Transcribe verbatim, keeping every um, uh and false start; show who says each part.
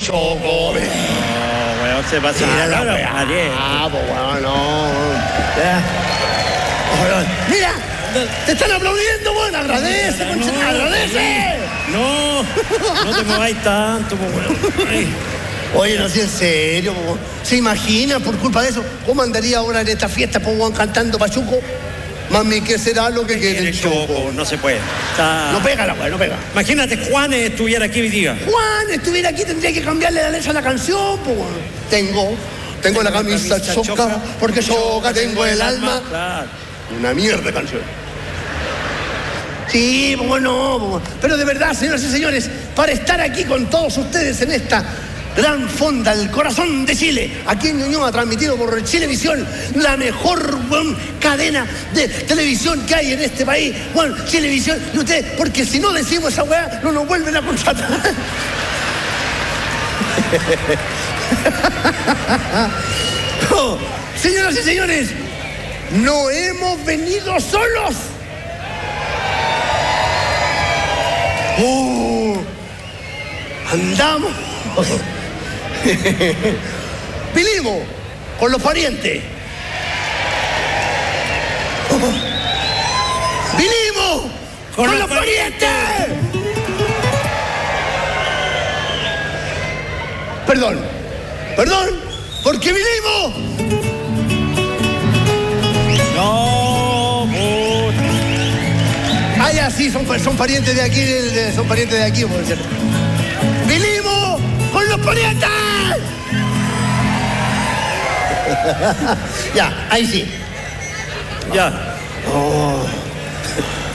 Speaker 1: Choco.
Speaker 2: No, weón, se pasa.
Speaker 1: Mira la
Speaker 2: Claro,
Speaker 1: weá.
Speaker 2: Ariel.
Speaker 1: Ah, pues weón, no. Ya. Weón, mira, te están aplaudiendo, weón. Agradece,
Speaker 2: No,
Speaker 1: concha,
Speaker 2: no,
Speaker 1: agradece.
Speaker 2: No, no te mováis tanto, pues, weón. Ay.
Speaker 1: Oye, no sé, en serio, po. ¿Se imagina por culpa de eso? ¿Cómo andaría ahora en esta fiesta, po, weón, cantando pachuco? Mami, ¿qué será lo que quiere el Choco?
Speaker 2: No se puede. Está-
Speaker 1: No pega la weá, no pega.
Speaker 2: Imagínate, Juan estuviera aquí hoy día.
Speaker 1: Juan, estuviera aquí, tendría que cambiarle la letra a la canción, po, weón. Tengo, tengo la camisa choca, porque choca, tengo el alma.
Speaker 2: Claro.
Speaker 1: Una mierda de canción. Sí, bueno, no, pero de verdad, señoras y señores, para estar aquí con todos ustedes en esta gran fonda, el corazón de Chile, aquí en Ñuñoa, transmitido por Chilevisión, la mejor bueno, cadena de televisión que hay en este país. Bueno, Chilevisión, y ustedes, porque si no decimos esa weá, no nos vuelven a contratar. No, señoras y señores, no hemos venido solos. Oh, andamos. Vinimos con los parientes. Oh, vinimos con, con los parientes. Perdón, perdón, porque vinimos.
Speaker 2: No, puta.
Speaker 1: Ah, ya, sí, son, son parientes de aquí, de- de- son parientes de aquí, por cierto. ¡Vinimos con los parientes! Ya, ahí sí.
Speaker 2: Ya.
Speaker 1: Oh.